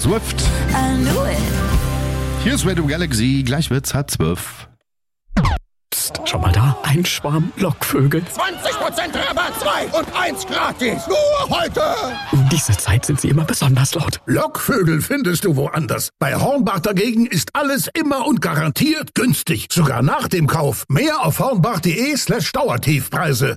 Swift. I knew it. Hier ist Radio Galaxy, gleich wird's 11:30. Psst, schon mal da? Ein Schwarm Lockvögel. 20% Rabatt, 2 und 1 gratis. Nur heute. Um diese Zeit sind sie immer besonders laut. Lockvögel findest du woanders. Bei Hornbach dagegen ist alles immer und garantiert günstig. Sogar nach dem Kauf. Mehr auf hornbach.de/Dauertiefpreise.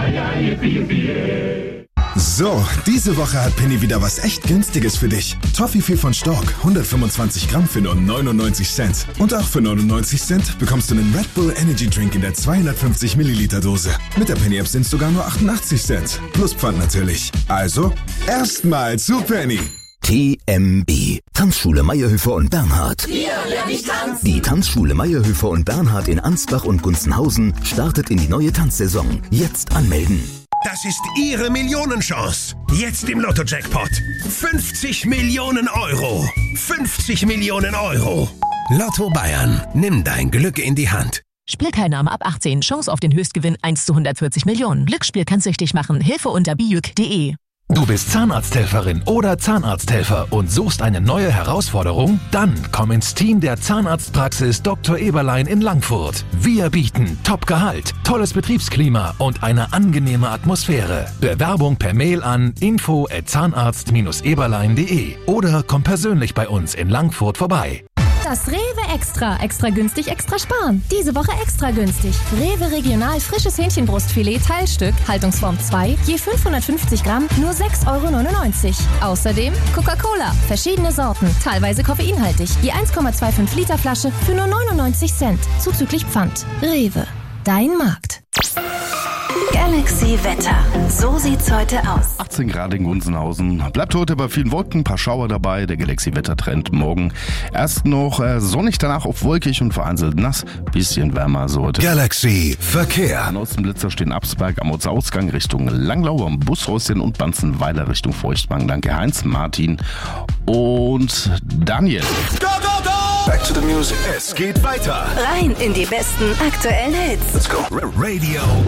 So, diese Woche hat Penny wieder was echt Günstiges für dich. Toffifee von Stork, 125 Gramm für nur 99 Cent. Und auch für 99 Cent bekommst du einen Red Bull Energy Drink in der 250 Milliliter Dose. Mit der Penny App sind es sogar nur 88 Cent. Plus Pfand natürlich. Also, erstmal zu Penny. TMB. Tanzschule Meyerhöfer und Bernhard. Hier lerne ich tanzen. Die Tanzschule Meyerhöfer und Bernhard in Ansbach und Gunzenhausen startet in die neue Tanzsaison. Jetzt anmelden. Das ist Ihre Millionenchance. Jetzt im Lotto-Jackpot. 50 Millionen Euro. 50 Millionen Euro. Lotto Bayern. Nimm dein Glück in die Hand. Spielteilnahme ab 18. Chance auf den Höchstgewinn 1 zu 140 Millionen. Glücksspiel kann süchtig machen. Hilfe unter biüc.de. Du bist Zahnarzthelferin oder Zahnarzthelfer und suchst eine neue Herausforderung? Dann komm ins Team der Zahnarztpraxis Dr. Eberlein in Langfurt. Wir bieten Top-Gehalt, tolles Betriebsklima und eine angenehme Atmosphäre. Bewerbung per Mail an info@zahnarzt-eberlein.de oder komm persönlich bei uns in Langfurt vorbei. Das Rewe Extra. Extra günstig, extra sparen. Diese Woche extra günstig. Rewe Regional frisches Hähnchenbrustfilet Teilstück, Haltungsform 2, je 550 Gramm, nur 6,99 €. Außerdem Coca-Cola, verschiedene Sorten, teilweise koffeinhaltig, je 1,25 Liter Flasche für nur 99 Cent, zuzüglich Pfand. Rewe, dein Markt. Galaxy Wetter. So sieht's heute aus. 18 Grad in Gunzenhausen. Bleibt heute bei vielen Wolken, ein paar Schauer dabei. Der Galaxy-Wettertrend morgen erst noch sonnig, danach auf wolkig und vereinzelt nass. Bisschen wärmer so heute. Galaxy Verkehr. An Außenblitzer stehen Absberg am Ortsausgang Richtung Langlau, am Bushäuschen und Banzenweiler Richtung Feuchtwagen. Danke Heinz, Martin und Daniel. Go, go, go! Back to the music. Es geht weiter. Rein in die besten aktuellen Hits. Let's go. Radio